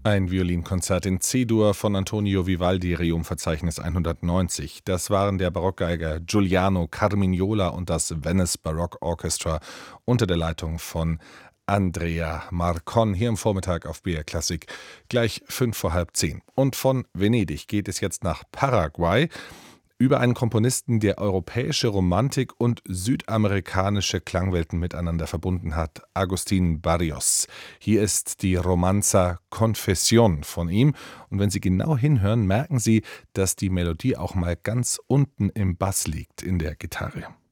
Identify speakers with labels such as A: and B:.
A: Ein Violinkonzert in C-Dur von Antonio Vivaldi, Requiem-Verzeichnis 190. Das waren der Barockgeiger Giuliano Carmignola und das Venice Baroque Orchestra unter der Leitung von Andrea Marcon hier am Vormittag auf BR Klassik. Gleich 5 vor halb 10. Und von Venedig geht es jetzt nach Paraguay über einen Komponisten, der europäische Romantik und südamerikanische Klangwelten miteinander verbunden hat, Agustín Barrios. Hier ist die Romanza Confesión von ihm. Und wenn Sie genau hinhören, merken Sie, dass die Melodie auch mal ganz unten im Bass liegt in der Gitarre.